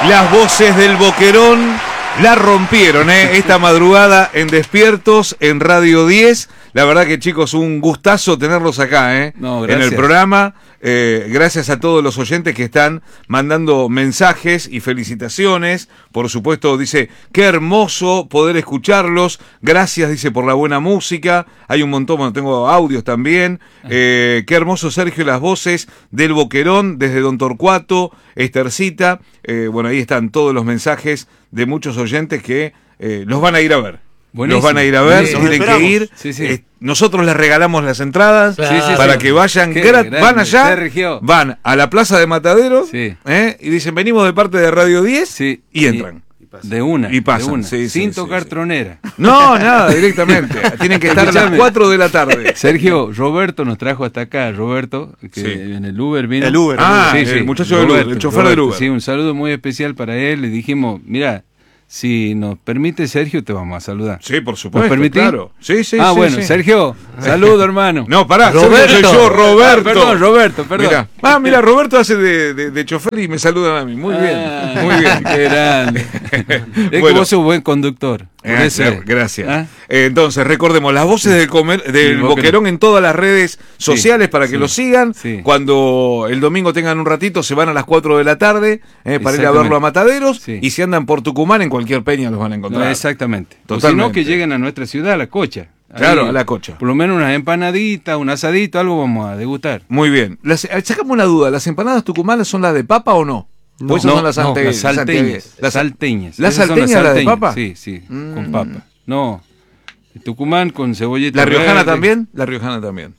Las voces del Boquerón la rompieron, esta madrugada en Despiertos en Radio 10. La verdad que, chicos, un gustazo tenerlos acá, No, en el programa. Gracias a todos los oyentes que están mandando mensajes y felicitaciones. Por supuesto, dice, qué hermoso poder escucharlos. Gracias, dice, por la buena música. Hay un montón, bueno, tengo audios también. Qué hermoso, Sergio, las voces del Boquerón desde Don Torcuato, Estercita. Bueno, ahí están todos los mensajes de muchos oyentes que los van a ir a ver. Buenísimo. Los van a ir a ver, tienen que ir. Sí. Nosotros les regalamos las entradas para que vayan. Van allá, Sergio. Van a la Plaza de Mataderos y dicen, venimos de parte de Radio 10 y entran. De una. Y pasan. Sin tocar tronera. No, nada, directamente. Tienen que estar a las 4 de la tarde. Sergio, Roberto nos trajo hasta acá. Roberto, que en el Uber vino. El Uber. El muchacho del Uber, el chofer del Uber. Sí, un saludo muy especial para él. Le dijimos, mira, si nos permite, Sergio, te vamos a saludar. Sí, por supuesto. ¿Nos permitís? Claro. Sí. Bueno, Sergio, saludo, hermano. No, pará, Roberto. Soy yo, Roberto. Perdón, Roberto. Mira, Roberto hace de chofer y me saluda a mí. Muy bien. Qué grande. Es que vos sos buen conductor. Gracias. Entonces, recordemos, las voces del Boquerón en todas las redes sociales para que lo sigan. Cuando el domingo tengan un ratito, se van a las 4 de la tarde para ir a verlo a Mataderos. Y si andan por Tucumán, en cualquier peña los van a encontrar. Exactamente. Totalmente. O si no, que lleguen a nuestra ciudad, a La Cocha. Claro, a La Cocha. Por lo menos unas empanaditas, un asadito, algo vamos a degustar. Muy bien. Sacamos una duda, ¿las empanadas tucumanas son las de papa o no? No, son las salteñas. Las salteñas. ¿Las salteñas, las de papa? Sí, con papa. No, Tucumán con cebolleta. ¿La riojana verde. También? La riojana también.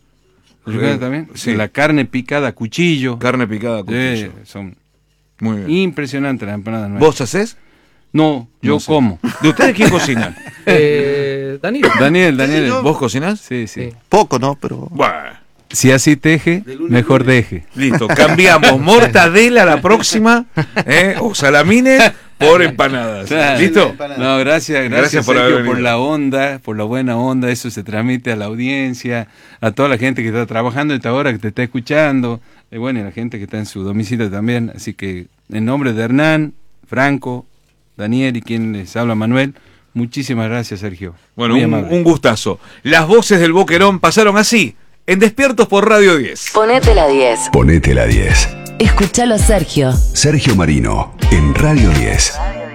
Sí. La carne picada a cuchillo. Carne picada a cuchillo. Son muy bien. Impresionantes las empanadas nuestras. ¿Vos hacés? No, yo como. ¿De ustedes quién cocina? Daniel. ¿Vos cocinás? Sí. Poco, ¿no? Pero... Bueno. Si así teje, mejor deje. Listo, cambiamos mortadela la próxima, o salamines por empanadas. ¿Listo? No, gracias por Sergio, por la onda, por la buena onda. Eso se transmite a la audiencia, a toda la gente que está trabajando a esta hora, que te está escuchando, y bueno, y a la gente que está en su domicilio también. Así que, en nombre de Hernán, Franco, Daniel y quien les habla, Manuel, muchísimas gracias, Sergio. Bueno, un gustazo. Las voces del Boquerón pasaron así, en Despiertos por Radio 10. Ponete la 10. Ponete la 10. Escuchalo, Sergio. Sergio Marino, en Radio 10.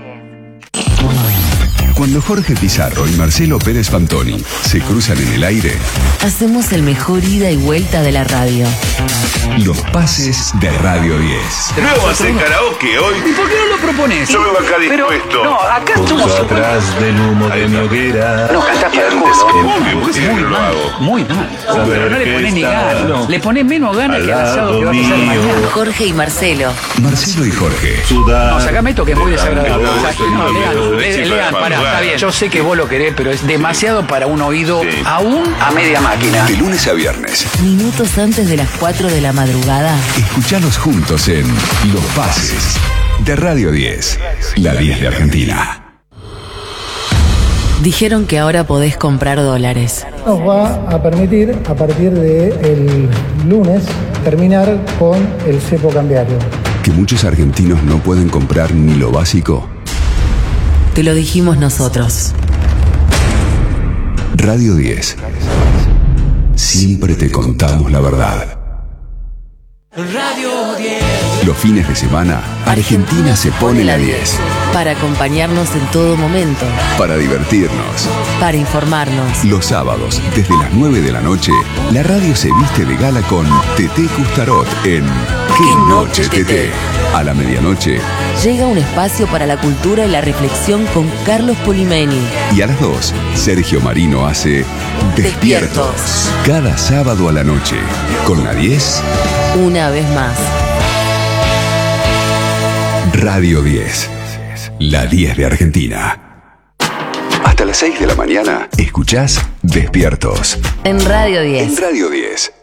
Cuando Jorge Pizarro y Marcelo Pérez Fantoni se cruzan en el aire, hacemos el mejor ida y vuelta de la radio. Los pases de Radio 10. Luego hacer karaoke hoy. ¿Y por qué no lo propones? Yo vengo acá dispuesto. No, acá somos atrás del humo de mi hoguera. No, cantás para el culo. Muy mal. Pero no le ponés ni ganas. Le ponés menos ganas que el asado que vas a hacer mañana. Jorge y Marcelo. Marcelo y Jorge. No, sacame esto que es muy desagradable. No, lean, pará. Está bien, yo sé que vos lo querés, pero es demasiado para un oído aún a media máquina. De lunes a viernes. Minutos antes de las 4 de la madrugada. Escuchalos juntos en Los Pases de Radio 10, la 10 de Argentina. Dijeron que ahora podés comprar dólares. Nos va a permitir, a partir del lunes, terminar con el cepo cambiario. Que muchos argentinos no pueden comprar ni lo básico. Te lo dijimos nosotros. Radio 10. Siempre te contamos la verdad. Radio 10. Los fines de semana, Argentina se pone la 10. Para acompañarnos en todo momento. Para divertirnos. Para informarnos. Los sábados, desde las 9 de la noche, la radio se viste de gala con Teté Custarot en ¿Qué noche, Teté? A la medianoche. Llega un espacio para la cultura y la reflexión con Carlos Polimeni. Y a las 2, Sergio Marino hace Despiertos. Cada sábado a la noche. Con la 10. Una vez más. Radio 10. La 10 de Argentina. Hasta las 6 de la mañana, escuchás Despiertos. En Radio 10. En Radio 10.